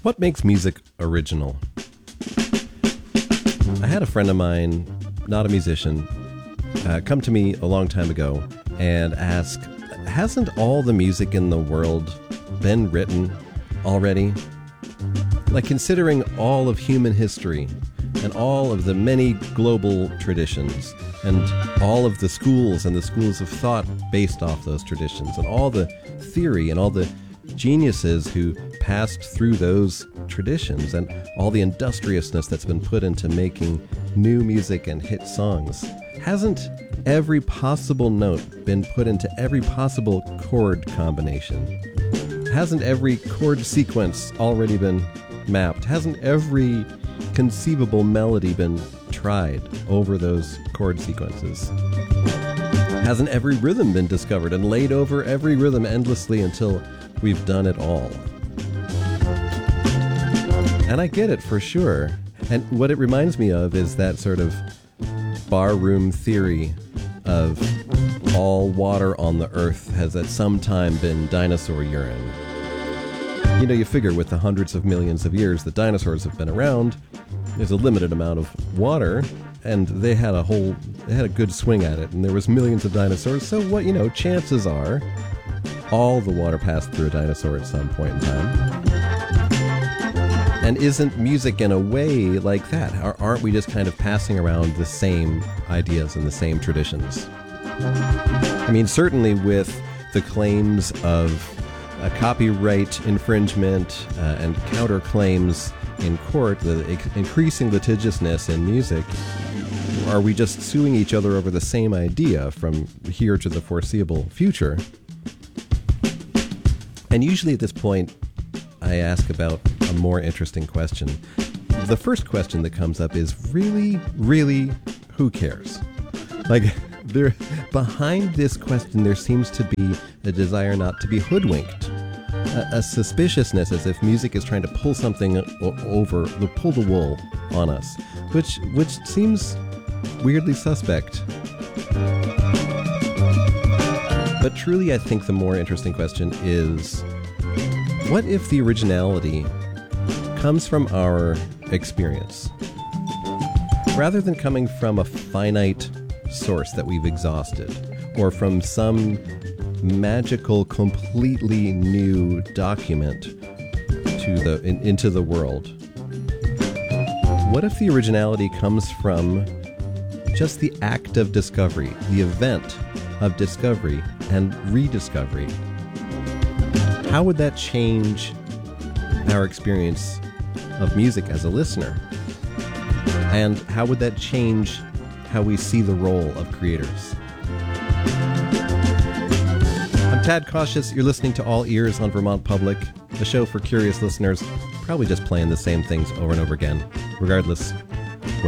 What makes music original? I had a friend of mine, not a musician, come to me a long time ago and ask, hasn't all the music in the world been written already? Like, considering all of human history and all of the many global traditions and all of the schools and the schools of thought based off those traditions and all the theory and all the geniuses who passed through those traditions and all the industriousness that's been put into making new music and hit songs. Hasn't every possible note been put into every possible chord combination? Hasn't every chord sequence already been mapped? Hasn't every conceivable melody been tried over those chord sequences? Hasn't every rhythm been discovered and laid over every rhythm endlessly until we've done it all? And I get it for sure. And what it reminds me of is that sort of barroom theory of all water on the earth has at some time been dinosaur urine. You know, you figure with the hundreds of millions of years that dinosaurs have been around, there's a limited amount of water, and they had a good swing at it, and there was millions of dinosaurs. So what, chances are all the water passed through a dinosaur at some point in time. And isn't music in a way like that? Aren't we just kind of passing around the same ideas and the same traditions? I mean, certainly with the claims of copyright infringement and counterclaims in court, the increasing litigiousness in music, are we just suing each other over the same idea from here to the foreseeable future? And usually at this point, I ask about a more interesting question. The first question that comes up is really, who cares? Like, behind this question, there seems to be a desire not to be hoodwinked. A suspiciousness as if music is trying to pull something pull the wool on us, which seems weirdly suspect. But truly, I think the more interesting question is, what if the originality comes from our experience? Rather than coming from a finite source that we've exhausted, or from some magical, completely new document into the world. What if the originality comes from just the act of discovery, the event of discovery and rediscovery? How would that change our experience of music as a listener? And how would that change how we see the role of creators? I'm Tad Cautious. You're listening to All Ears on Vermont Public, a show for curious listeners, probably just playing the same things over and over again. Regardless,